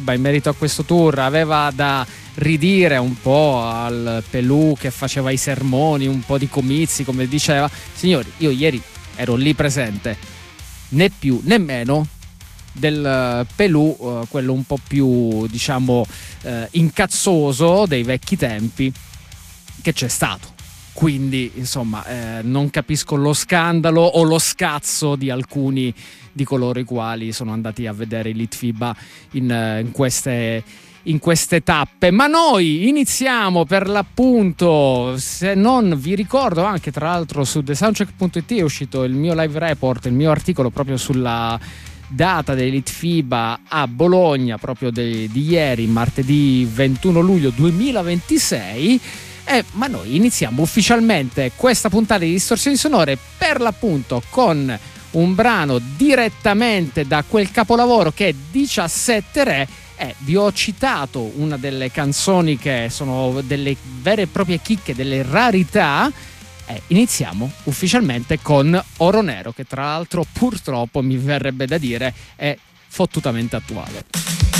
in merito a questo tour aveva da ridire un po' al Pelù che faceva i sermoni, un po' di comizi, come diceva. Signori, io ieri ero lì presente, né più né meno del Pelù, quello un po' più, diciamo, incazzoso dei vecchi tempi che c'è stato. Quindi, insomma, non capisco lo scandalo o lo scazzo di alcuni di coloro i quali sono andati a vedere il Litfiba in queste tappe. Ma noi iniziamo, per l'appunto, se non vi ricordo, anche tra l'altro su thesoundcheck.it è uscito il mio live report, il mio articolo proprio sulla data dei Litfiba a Bologna, proprio di ieri, martedì 21 luglio 2026. Ma noi iniziamo ufficialmente questa puntata di Distorsioni Sonore, per l'appunto con un brano direttamente da quel capolavoro che è 17 Re. Vi ho citato una delle canzoni che sono delle vere e proprie chicche, delle rarità. Iniziamo ufficialmente con Oro Nero, che tra l'altro purtroppo mi verrebbe da dire è fottutamente attuale.